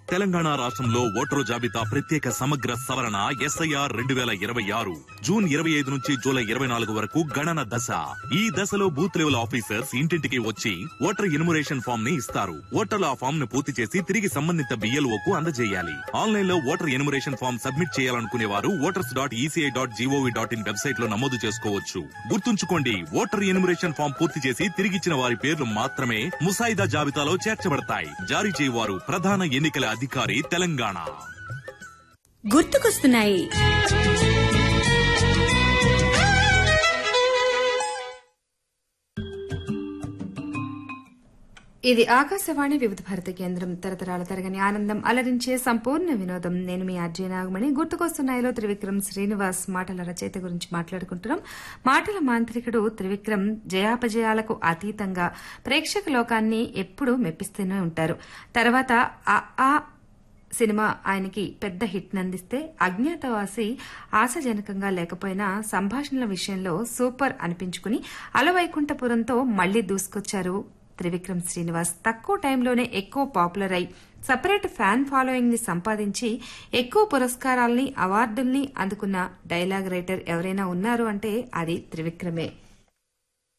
తెలంగాణ రాష్ట్రంలో ఓటరు జాబితా ప్రత్యేక సమగ్ర సవరణ ఎస్ఐఆర్ 2026 జూన్ 25 నుంచి జూలై 24 వరకు గణన దశ. ఈ దశలో బూత్ లెవెల్ ఆఫీసర్స్ ఇంటింటికి వచ్చి ఓటర్ ఎన్యుమరేషన్ ఫామ్ ని ఇస్తారు. ఓటర్లు ఆ ఫామ్ ను పూర్తి చేసి తిరిగి సంబంధిత BLOకు అందజేయాలి. ఆన్లైన్ లో ఓటర్ ఎన్యుమరేషన్ ఫామ్ సబ్మిట్ చేయాలనుకునే వారు voters.eci.gov.in వెబ్సైట్ లో నమోదు చేసుకోవచ్చు. గుర్తుంచుకోండి, ఓటర్ ఎన్యుమరేషన్ ఫామ్ పూర్తి చేసి తిరిగిచ్చిన వారి పేర్లు మాత్రమే ముసాయిదా జాబితాలో చేర్చబడతాయి. జారీ చేయవారు ప్రధాన ఎన్నికల అధికారి, తెలంగాణ. గుర్తుకొస్తున్నాయి. ఇది ఆకాశవాణి వివిధ భారతి కేంద్రం. తరతరాల తరగని ఆనందం అలరించే సంపూర్ణ వినోదం. నేను మీ అర్జయ నాగమణి. గుర్తుకొస్తున్నాయిలో త్రివిక్రమ్ శ్రీనివాస్ మాటల రచయిత గురించి మాట్లాడుకుంటున్నాం. మాటల మాంత్రికుడు త్రివిక్రమ్ జయాపజయాలకు అతీతంగా ప్రేక్షక లోకాన్ని ఎప్పుడూ మెప్పిస్తూనే ఉంటారు. తర్వాత ఆ సినిమా ఆయనకి పెద్ద హిట్ నందిస్తే, అజ్ఞాతవాసి ఆశాజనకంగా లేకపోయినా సంభాషణల విషయంలో సూపర్ అనిపించుకుని అలవైకుంఠపురంతో మళ్లీ దూసుకొచ్చారు త్రివిక్రమ్ శ్రీనివాస్. తక్కువ టైంలోనే ఎక్కువ పాపులర్ అయి సపరేట్ ఫ్యాన్ ఫాలోయింగ్ ని సంపాదించి ఎక్కువ పురస్కారాల్ని, అవార్డుల్ని అందుకున్న డైలాగ్ రైటర్ ఎవరైనా ఉన్నారు అంటే అది త్రివిక్రమే.